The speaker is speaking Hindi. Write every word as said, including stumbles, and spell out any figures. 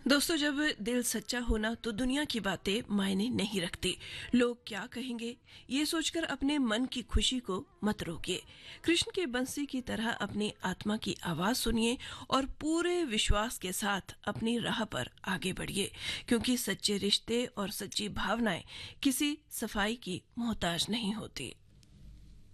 दोस्तों, जब दिल सच्चा होना तो दुनिया की बातें मायने नहीं रखती। लोग क्या कहेंगे, ये सोचकर अपने मन की खुशी को मत रोकिए। कृष्ण के बंसी की तरह अपनी आत्मा की आवाज सुनिए और पूरे विश्वास के साथ अपनी राह पर आगे बढ़िए, क्योंकि सच्चे रिश्ते और सच्ची भावनाएं किसी सफाई की मोहताज नहीं होती।